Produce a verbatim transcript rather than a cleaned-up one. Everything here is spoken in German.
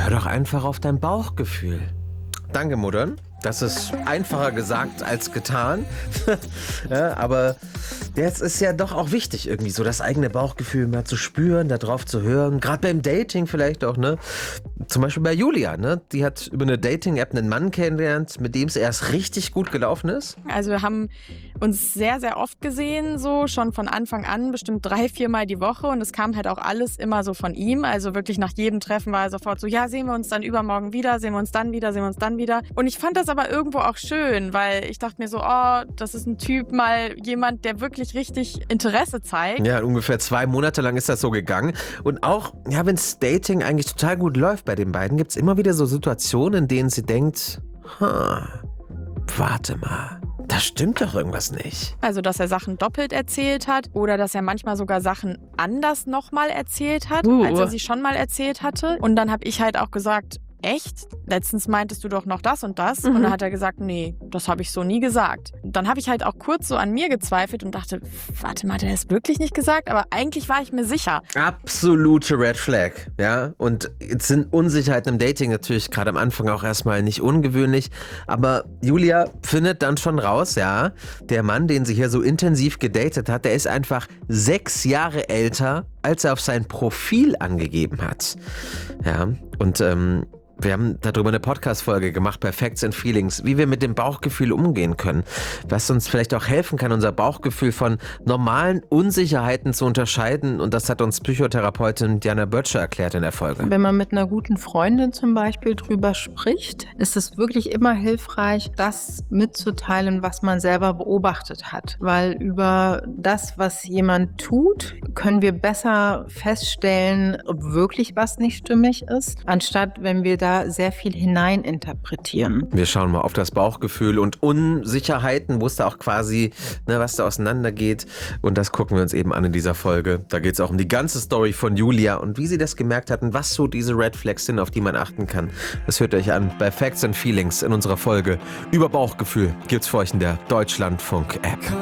hör doch einfach auf dein Bauchgefühl. Danke, Muttern. Das ist einfacher gesagt als getan. Ja, aber jetzt ist ja doch auch wichtig, irgendwie so das eigene Bauchgefühl mal zu spüren, da drauf zu hören. Gerade beim Dating vielleicht auch, ne? Zum Beispiel bei Julia, ne? Die hat über eine Dating-App einen Mann kennengelernt, mit dem es erst richtig gut gelaufen ist. Also wir haben uns sehr, sehr oft gesehen, so schon von Anfang an, bestimmt drei, viermal die Woche. Und es kam halt auch alles immer so von ihm. Also wirklich nach jedem Treffen war er sofort so, ja, sehen wir uns dann übermorgen wieder, sehen wir uns dann wieder, sehen wir uns dann wieder. Und ich fand das aber irgendwo auch schön, weil ich dachte mir so, oh, das ist ein Typ, mal jemand, der wirklich richtig Interesse zeigt. Ja, ungefähr zwei Monate lang ist das so gegangen. Und auch, ja, wenn das Dating eigentlich total gut läuft bei den beiden, gibt es immer wieder so Situationen, in denen sie denkt, ha, warte mal, da stimmt doch irgendwas nicht. Also, dass er Sachen doppelt erzählt hat oder dass er manchmal sogar Sachen anders nochmal erzählt hat, Uh. als er sie schon mal erzählt hatte. Und dann habe ich halt auch gesagt, echt? Letztens meintest du doch noch das und das. Mhm. Und dann hat er gesagt, nee, das habe ich so nie gesagt. Dann habe ich halt auch kurz so an mir gezweifelt und dachte, warte mal, hat er das wirklich nicht gesagt? Aber eigentlich war ich mir sicher. Absolute Red Flag, ja. Und jetzt sind Unsicherheiten im Dating natürlich gerade am Anfang auch erstmal nicht ungewöhnlich. Aber Julia findet dann schon raus, ja, der Mann, den sie hier so intensiv gedatet hat, der ist einfach sechs Jahre älter, als er auf sein Profil angegeben hat. Ja, und ähm, wir haben darüber eine Podcast-Folge gemacht bei Facts and Feelings, wie wir mit dem Bauchgefühl umgehen können. Was uns vielleicht auch helfen kann, unser Bauchgefühl von normalen Unsicherheiten zu unterscheiden. Und das hat uns Psychotherapeutin Diana Böttcher erklärt in der Folge. Wenn man mit einer guten Freundin zum Beispiel drüber spricht, ist es wirklich immer hilfreich, das mitzuteilen, was man selber beobachtet hat. Weil über das, was jemand tut, können wir besser feststellen, ob wirklich was nicht stimmig ist, anstatt wenn wir da sehr viel hineininterpretieren. Wir schauen mal auf das Bauchgefühl und Unsicherheiten, wo es da auch quasi, ne, was da auseinandergeht. Und das gucken wir uns eben an in dieser Folge. Da geht es auch um die ganze Story von Julia und wie sie das gemerkt hat und was so diese Red Flags sind, auf die man achten kann. Das hört euch an bei Facts and Feelings in unserer Folge über Bauchgefühl. Gibt's für euch in der Deutschlandfunk-App.